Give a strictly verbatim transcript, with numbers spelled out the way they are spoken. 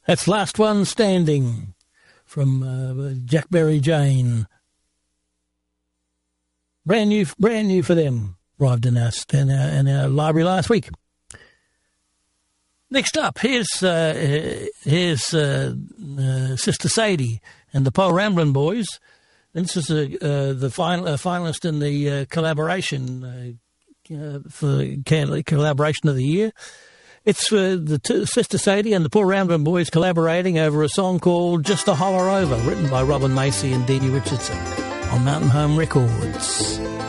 That's Last One Standing from uh, Jack Berry Jane. Brand new, brand new for them. Arrived in our, in our, in our library last week. Next up, here's uh, here's uh, uh, Sister Sadie and the Paul Ramblin' Boys. This is a, uh, the final, uh, finalist in the uh, collaboration uh, uh, for collaboration of the year. It's uh, the two, Sister Sadie and the Paul Ramblin' Boys collaborating over a song called Just a Holler Over, written by Robin Macy and Dee Dee Richardson on Mountain Home Records.